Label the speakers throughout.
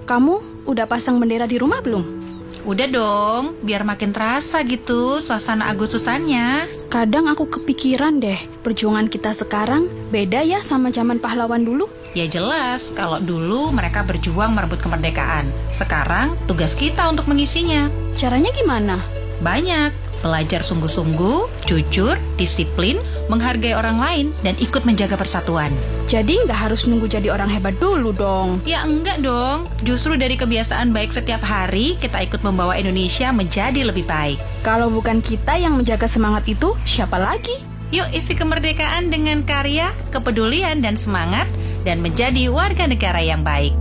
Speaker 1: Kamu udah pasang bendera di rumah belum?
Speaker 2: Udah dong, biar makin terasa gitu suasana Agustusannya.
Speaker 1: Kadang aku kepikiran deh, perjuangan kita sekarang beda ya sama zaman pahlawan dulu.
Speaker 2: Ya jelas, kalau dulu mereka berjuang merebut kemerdekaan. Sekarang tugas kita untuk mengisinya.
Speaker 1: Caranya gimana?
Speaker 2: Banyak. Belajar sungguh-sungguh, jujur, disiplin, menghargai orang lain, dan ikut menjaga persatuan.
Speaker 1: Jadi nggak harus nunggu jadi orang hebat dulu dong.
Speaker 2: Ya enggak dong, justru dari kebiasaan baik setiap hari, kita ikut membawa Indonesia menjadi lebih baik.
Speaker 1: Kalau bukan kita yang menjaga semangat itu, siapa lagi?
Speaker 2: Yuk isi kemerdekaan dengan karya, kepedulian, dan semangat, dan menjadi warga negara yang baik.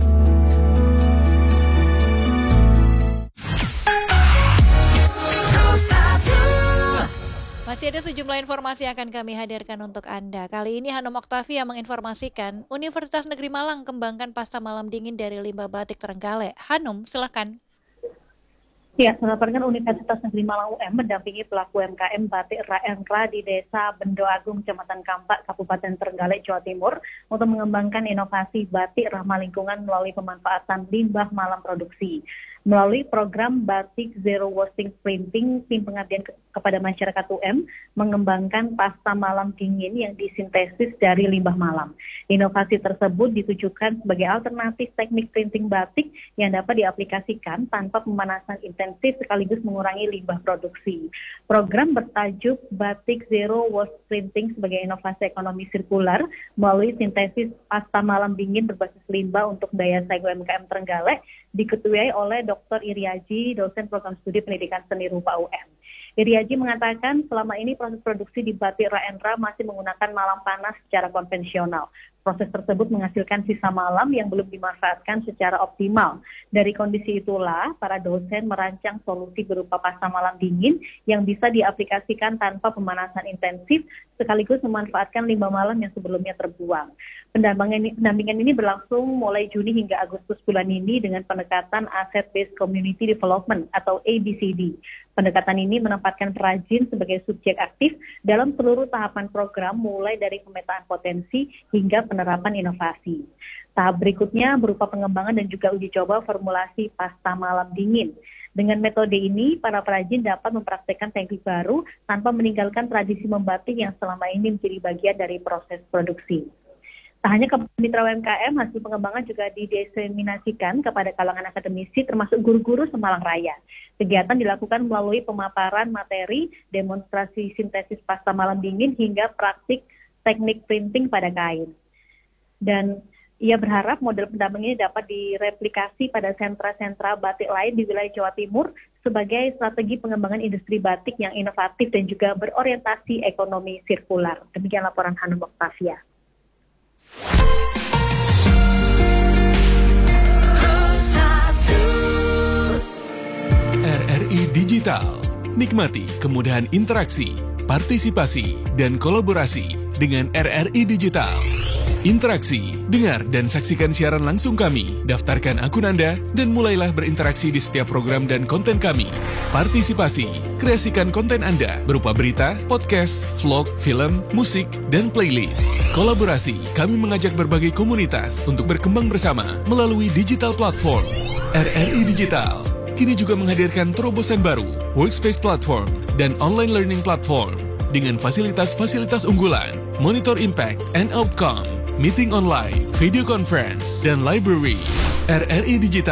Speaker 3: Masih ada sejumlah informasi yang akan kami hadirkan untuk Anda. Kali ini Hanum Oktavia menginformasikan Universitas Negeri Malang kembangkan pasta malam dingin dari limbah batik Trenggalek. Hanum, silakan.
Speaker 4: Ya, melaporkan Universitas Negeri Malang UM mendampingi pelaku UMKM Batik Ra di Desa Bendo Agung, Kecamatan Kampak, Kabupaten Trenggalek, Jawa Timur untuk mengembangkan inovasi batik ramah lingkungan melalui pemanfaatan limbah malam produksi. Melalui program Batik Zero Wasting Printing, tim pengabdian kepada masyarakat UM mengembangkan pasta malam dingin yang disintesis dari limbah malam. Inovasi tersebut ditujukan sebagai alternatif teknik printing batik yang dapat diaplikasikan tanpa pemanasan intensif sekaligus mengurangi limbah produksi. Program bertajuk Batik Zero Waste Printing sebagai inovasi ekonomi sirkular melalui sintesis pasta malam dingin berbasis limbah untuk daya saing UMKM Trenggalek diketuai oleh Dr. Iriaji, dosen program studi pendidikan seni rupa UM. Iriaji mengatakan selama ini proses produksi di Batik Ra masih menggunakan malam panas secara konvensional. Proses tersebut menghasilkan sisa malam yang belum dimanfaatkan secara optimal. Dari kondisi itulah, para dosen merancang solusi berupa pasta malam dingin yang bisa diaplikasikan tanpa pemanasan intensif, sekaligus memanfaatkan limbah malam yang sebelumnya terbuang. Pendampingan ini berlangsung mulai Juni hingga Agustus bulan ini dengan pendekatan Asset Based Community Development atau ABCD. Pendekatan ini menempatkan perajin sebagai subjek aktif dalam seluruh tahapan program mulai dari pemetaan potensi hingga penerapan inovasi. Tahap berikutnya berupa pengembangan dan juga uji coba formulasi pasta malam dingin. Dengan metode ini, para perajin dapat mempraktikkan teknik baru tanpa meninggalkan tradisi membatik yang selama ini menjadi bagian dari proses produksi. Tak hanya kepada mitra UMKM, hasil pengembangan juga didiseminasikan kepada kalangan akademisi termasuk guru-guru Semalang Raya. Kegiatan dilakukan melalui pemaparan materi, demonstrasi sintesis pasta malam dingin hingga praktik teknik printing pada kain. Dan ia berharap model pendamping ini dapat direplikasi pada sentra-sentra batik lain di wilayah Jawa Timur sebagai strategi pengembangan industri batik yang inovatif dan juga berorientasi ekonomi sirkular. Demikian laporan Hanum Oktavia.
Speaker 5: RRI Digital. Nikmati kemudahan interaksi, partisipasi, dan kolaborasi dengan RRI Digital. Interaksi, dengar dan saksikan siaran langsung kami, daftarkan akun Anda, dan mulailah berinteraksi di setiap program dan konten kami. Partisipasi, kreasikan konten Anda berupa berita, podcast, vlog, film, musik, dan playlist. Kolaborasi, kami mengajak berbagai komunitas untuk berkembang bersama melalui digital platform. RRI Digital kini juga menghadirkan terobosan baru, workspace platform, dan online learning platform dengan fasilitas-fasilitas unggulan, monitor impact and outcome, meeting online, video conference, dan library. RRI Digital